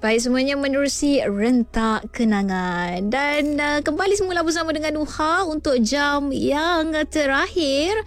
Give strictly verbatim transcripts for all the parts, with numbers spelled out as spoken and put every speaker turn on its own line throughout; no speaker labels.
Baik, semuanya menerusi Rentak Kenangan. Dan uh, kembali semula bersama dengan Nuha untuk jam yang terakhir.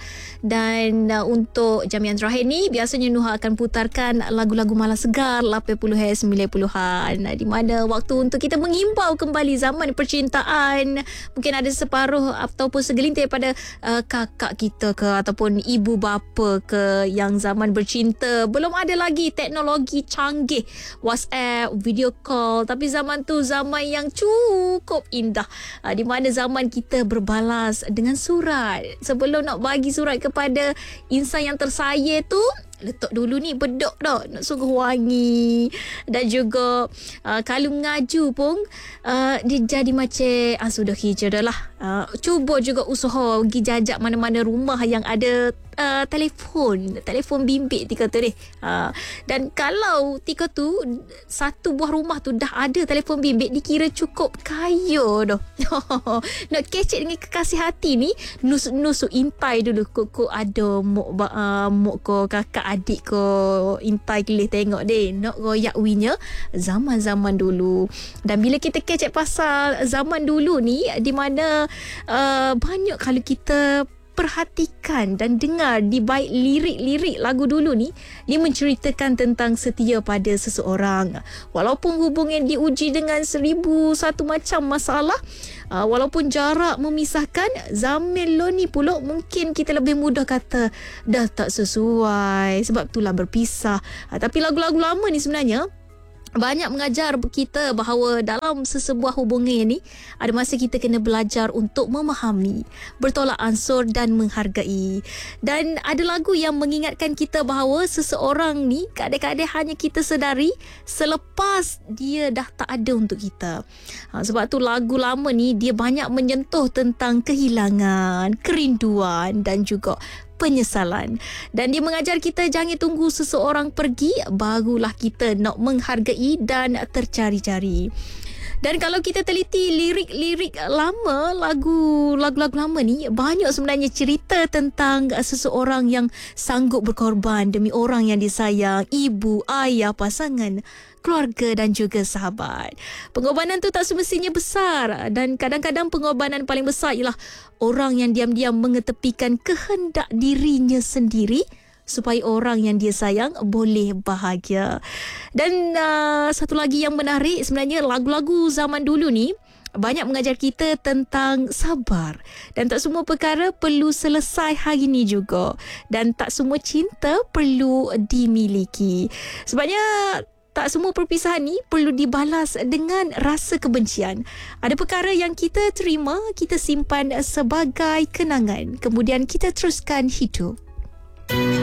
Dan uh, untuk jam yang terakhir ni, biasanya Nuha akan putarkan lagu-lagu malas segar lapan puluh sembilan puluhan. Di mana waktu untuk kita mengimbau kembali zaman percintaan. Mungkin ada separuh ataupun segelintir pada uh, kakak kita ke ataupun ibu bapa ke yang zaman bercinta. Belum ada lagi teknologi canggih, WhatsApp, video call, tapi zaman tu zaman yang cukup indah, uh, di mana zaman kita berbalas dengan surat. Sebelum nak bagi surat kepada insan yang tersayang tu, letak dulu ni bedok dah, nak sungguh wangi. Dan juga uh, kalau mengaju pun uh, dia jadi macam ah, sudah hijau dah lah. Uh, cuba juga usaha pergi jajak mana-mana rumah yang ada uh, telefon telefon bimbit tika tu deh. Uh, dan kalau tika tu satu buah rumah tu dah ada telefon bimbit, dikira cukup kaya dah. Nak kecek dengan kekasih hati ni, nusuk-nusuk intai dulu. Kok ada mok uh, mok ko kakak adik ko intai kelih tengok deh, nak royak winya zaman-zaman dulu. Dan bila kita kecek pasal zaman dulu ni, di mana uh, banyak kalau kita perhatikan dan dengar di baik lirik-lirik lagu dulu ni, dia menceritakan tentang setia pada seseorang. Walaupun hubungan diuji dengan seribu satu macam masalah, uh, walaupun jarak memisahkan, zaman lo ni pula mungkin kita lebih mudah kata dah tak sesuai, sebab itulah berpisah. Uh, tapi lagu-lagu lama ni sebenarnya banyak mengajar kita bahawa dalam sesebuah hubungan ni ada masa kita kena belajar untuk memahami, bertolak ansur dan menghargai. Dan ada lagu yang mengingatkan kita bahawa seseorang ni kadang-kadang hanya kita sedari selepas dia dah tak ada untuk kita. Ha, sebab tu lagu lama ni dia banyak menyentuh tentang kehilangan, kerinduan dan juga penyesalan. Dan dia mengajar kita jangan tunggu seseorang pergi barulah kita nak menghargai dan tercari-cari. Dan kalau kita teliti lirik-lirik lama, lagu lagu-lagu lama ni, banyak sebenarnya cerita tentang seseorang yang sanggup berkorban demi orang yang disayang, ibu, ayah, pasangan, keluarga dan juga sahabat. Pengorbanan tu tak semestinya besar, dan kadang-kadang pengorbanan paling besar ialah orang yang diam-diam mengetepikan kehendak dirinya sendiri supaya orang yang dia sayang boleh bahagia. Dan uh, satu lagi yang menarik, sebenarnya lagu-lagu zaman dulu ni banyak mengajar kita tentang sabar. Dan tak semua perkara perlu selesai hari ni juga. Dan tak semua cinta perlu dimiliki. Sebabnya tak semua perpisahan ni perlu dibalas dengan rasa kebencian. Ada perkara yang kita terima, kita simpan sebagai kenangan, kemudian kita teruskan hidup.